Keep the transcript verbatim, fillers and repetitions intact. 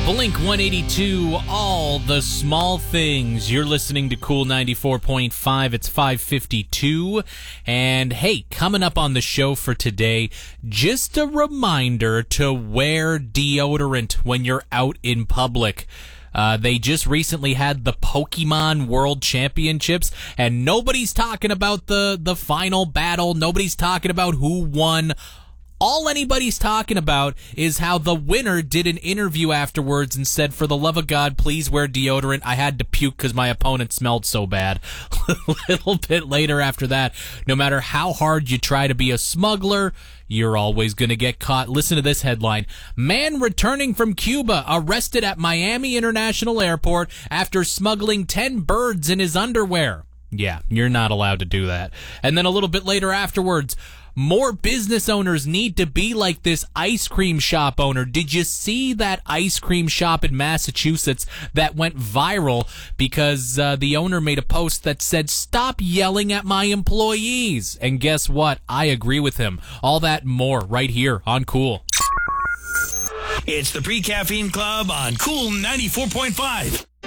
Blink one eighty-two, All the Small Things. You're listening to Cool ninety-four point five. It's five fifty-two. And hey, coming up on the show for today, just a reminder to wear deodorant when you're out in public. Uh, they just recently had the Pokemon World Championships, and nobody's talking about the, the final battle. Nobody's talking about who won. All anybody's talking about is how the winner did an interview afterwards and said, for the love of God, please wear deodorant. I had to puke because my opponent smelled so bad. A little bit later after that, no matter how hard you try to be a smuggler, you're always going to get caught. Listen to this headline. Man returning from Cuba arrested at Miami International Airport after smuggling ten birds in his underwear. Yeah, you're not allowed to do that. And then a little bit later afterwards, more business owners need to be like this ice cream shop owner. Did you see that ice cream shop in Massachusetts that went viral because uh, the owner made a post that said, "Stop yelling at my employees"? And guess what? I agree with him. All that and more right here on Cool. It's the Pre-Caffeine Club on Cool ninety-four point five.